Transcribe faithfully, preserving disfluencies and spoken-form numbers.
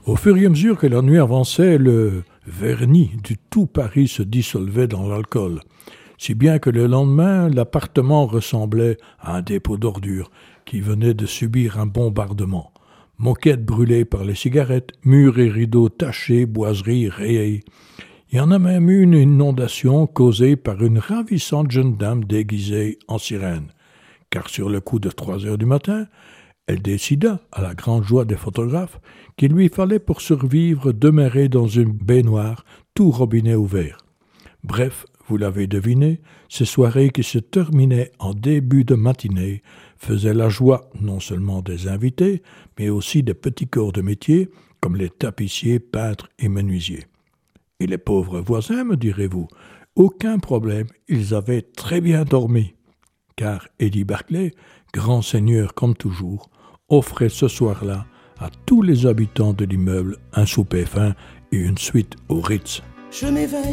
Au fur et à mesure que la nuit avançait, le vernis du tout Paris se dissolvait dans l'alcool, si bien que le lendemain, l'appartement ressemblait à un dépôt d'ordures qui venait de subir un bombardement. Moquettes brûlées par les cigarettes, murs et rideaux tachés, boiseries rayées. Il y en a même eu une inondation causée par une ravissante jeune dame déguisée en sirène, car sur le coup de trois heures du matin, elle décida, à la grande joie des photographes, qu'il lui fallait pour survivre demeurer dans une baignoire, tout robinet ouvert. Bref, vous l'avez deviné, ces soirées qui se terminaient en début de matinée faisaient la joie non seulement des invités, mais aussi des petits corps de métier, comme les tapissiers, peintres et menuisiers. Et les pauvres voisins, me direz-vous, aucun problème, ils avaient très bien dormi. Car Eddie Barclay, grand seigneur comme toujours, offrait ce soir-là à tous les habitants de l'immeuble un souper fin et une suite au Ritz. Je m'éveille.